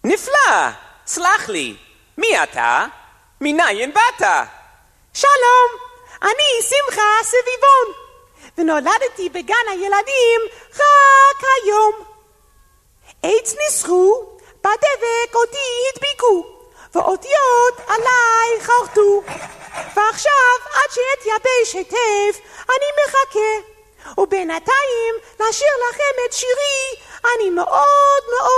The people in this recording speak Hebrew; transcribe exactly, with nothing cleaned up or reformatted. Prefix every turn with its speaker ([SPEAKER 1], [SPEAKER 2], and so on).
[SPEAKER 1] נפלא! סלח לי, מי אתה? מניין באת?
[SPEAKER 2] שלום, אני שמחה סביבון, ונולדתי בגן הילדים רק היום. עץ ניסחו, בדבק אותי הדביקו, ואותיות עליי חרטו. ועכשיו עד שאתייבש היטב אני מחכה, ובינתיים לשיר לכם את שירי אני מאוד מאוד